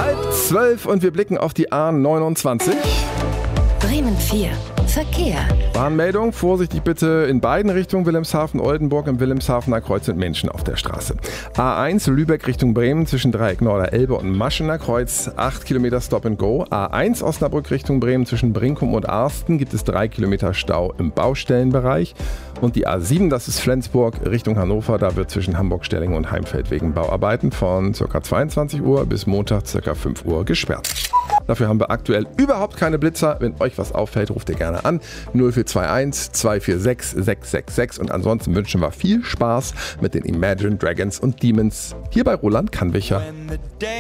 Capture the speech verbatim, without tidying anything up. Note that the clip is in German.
Halb zwölf und wir blicken auf die A neunundzwanzig. Bremen vier. Verkehr. Warnmeldung, vorsichtig bitte in beiden Richtungen, Wilhelmshaven-Oldenburg. Im Wilhelmshavener Kreuz sind Menschen auf der Straße. A eins, Lübeck Richtung Bremen zwischen Dreieck Norderelbe und Maschener Kreuz, acht Kilometer Stop and Go. A eins, Osnabrück Richtung Bremen zwischen Brinkum und Arsten gibt es drei Kilometer Stau im Baustellenbereich. Und die A sieben, das ist Flensburg Richtung Hannover, da wird zwischen Hamburg-Stellingen und Heimfeld wegen Bauarbeiten von ca. zweiundzwanzig Uhr bis Montag ca. fünf Uhr gesperrt. Dafür haben wir aktuell überhaupt keine Blitzer. Wenn euch was auffällt, ruft ihr gerne an. null vier zwei eins, zwei vier sechs, sechs sechs sechs. Und ansonsten wünschen wir viel Spaß mit den Imagine Dragons und Demons hier bei Roland Kannwicher.